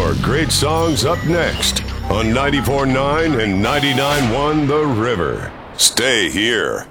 more great songs up next on 94.9 and 99.1 The River. Stay here.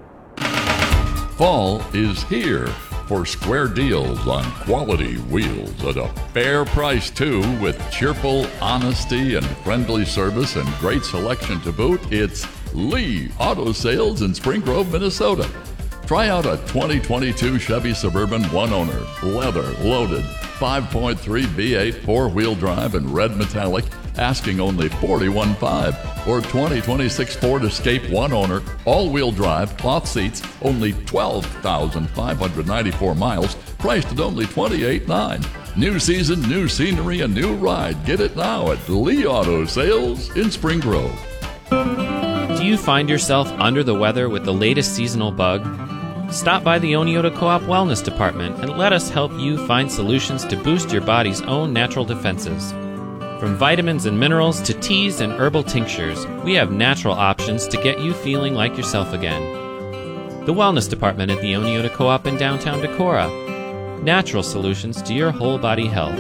Fall is here for square deals on quality wheels at a fair price, too, with cheerful honesty and friendly service and great selection to boot. It's Lee Auto Sales in Spring Grove, Minnesota. Try out a 2022 Chevy Suburban one-owner, leather-loaded, 5.3 V8 four-wheel drive in red metallic, asking only $41,500, or 2026 Ford Escape one-owner, all-wheel drive, cloth seats, only 12,594 miles, priced at only $28,900. New season, new scenery, a new ride. Get it now at Lee Auto Sales in Spring Grove. Do you find yourself under the weather with the latest seasonal bug? Stop by the Oneota Co-op Wellness Department and let us help you find solutions to boost your body's own natural defenses. From vitamins and minerals to teas and herbal tinctures, we have natural options to get you feeling like yourself again. The Wellness Department at the Oneota Co-op in downtown Decorah. Natural solutions to your whole body health.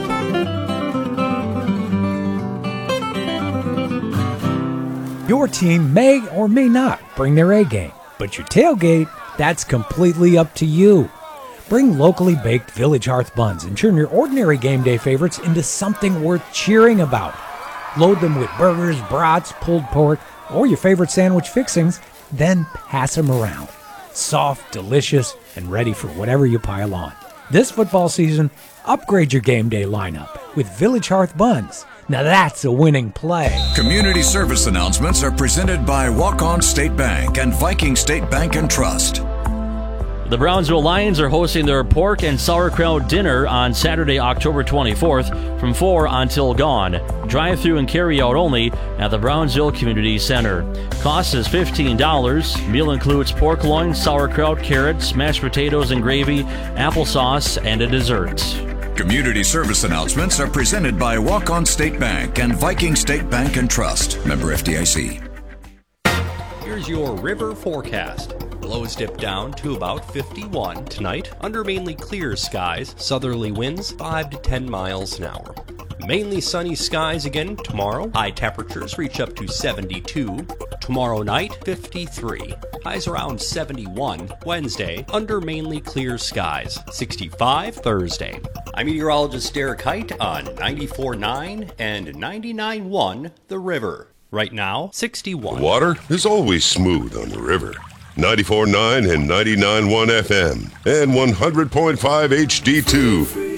Your team may or may not bring their A game, but your tailgate, that's completely up to you. Bring locally baked Village Hearth buns and turn your ordinary game day favorites into something worth cheering about. Load them with burgers, brats, pulled pork, or your favorite sandwich fixings, then pass them around. Soft, delicious, and ready for whatever you pile on. This football season, upgrade your game day lineup with Village Hearth buns. Now that's a winning play. Community service announcements are presented by Walk-On State Bank and Viking State Bank and Trust. The Brownsville Lions are hosting their pork and sauerkraut dinner on Saturday, October 24th from 4 until dawn. Drive-through and carry-out only at the Brownsville Community Center. Cost is $15. Meal includes pork loin, sauerkraut, carrots, mashed potatoes and gravy, applesauce, and a dessert. Community service announcements are presented by Walk-On State Bank and Viking State Bank and Trust. Member FDIC. Here's your river forecast. Lows dip down to about 51 tonight under mainly clear skies, southerly winds 5 to 10 miles an hour. Mainly sunny skies again tomorrow. High temperatures reach up to 72. Tomorrow night, 53. Highs around 71. Wednesday, under mainly clear skies. 65 Thursday. I'm meteorologist Derek Height on 94.9 and 99.1 The River. Right now, 61. The water is always smooth on the river. 94.9 and 99.1 FM and 100.5 HD2.